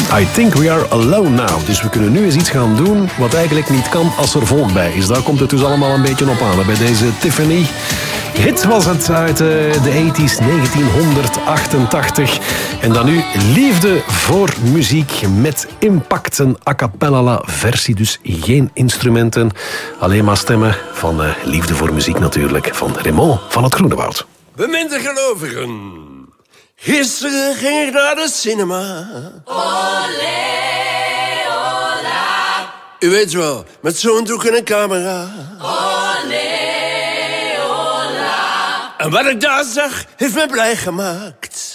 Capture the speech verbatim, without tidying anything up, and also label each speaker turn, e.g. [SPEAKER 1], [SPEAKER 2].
[SPEAKER 1] I think we are alone now. Dus we kunnen nu eens iets gaan doen wat eigenlijk niet kan als er volk bij is. Daar komt het dus allemaal een beetje op aan. Bij deze Tiffany. Hit was het uit de tachtiger jaren, negentien achtentachtig. En dan nu Liefde voor muziek met impact. Een a cappella versie, dus geen instrumenten. Alleen maar stemmen van uh, Liefde voor muziek natuurlijk. Van Raymond van het Groenewoud.
[SPEAKER 2] Beminde gelovigen. Gisteren ging ik naar de cinema.
[SPEAKER 3] Olé, ola.
[SPEAKER 2] U weet wel, met zo'n doek en een camera.
[SPEAKER 3] Olé, ola.
[SPEAKER 2] En wat ik daar zag, heeft me blij gemaakt.